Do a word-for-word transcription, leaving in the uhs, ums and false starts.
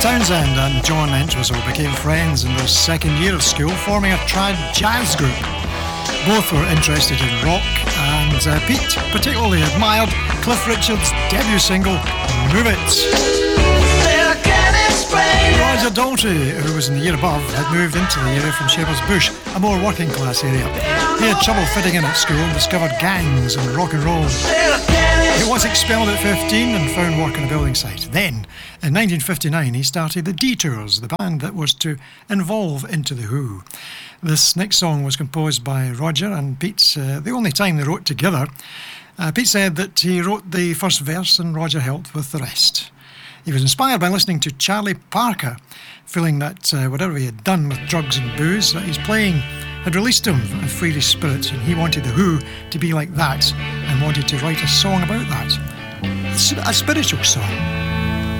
Townsend and John Entwistle became friends in their second year of school, forming a trad jazz group. Both were interested in rock, and uh, Pete particularly admired Cliff Richard's debut single, Move It. Roger Daltrey, who was in the year above, had moved into the area from Shepherd's Bush, a more working class area. He had trouble fitting in at school and discovered gangs and rock and roll. He was expelled at fifteen and found work on a building site. Then, in nineteen fifty-nine, he started the Detours, the band that was to evolve into The Who. This next song was composed by Roger and Pete's uh, the only time they wrote together. Uh, Pete said that he wrote the first verse and Roger helped with the rest. He was inspired by listening to Charlie Parker, feeling that uh, whatever he had done with drugs and booze, that his playing had released him and freed his spirit, and he wanted The Who to be like that and wanted to write a song about that. A spiritual song.